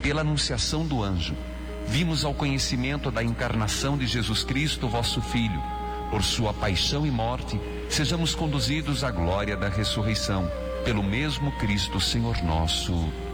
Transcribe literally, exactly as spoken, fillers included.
pela anunciação do anjo, vimos ao conhecimento da encarnação de Jesus Cristo, vosso Filho. Por sua paixão e morte, sejamos conduzidos à glória da ressurreição, pelo mesmo Cristo Senhor nosso.